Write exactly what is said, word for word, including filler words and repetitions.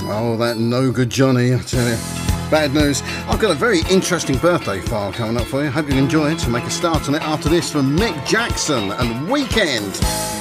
Oh, that no good Johnny, I tell you. Bad news. I've got a very interesting birthday file coming up for you. Hope you enjoy it. To make a start on it after this from Mick Jackson and Weekend.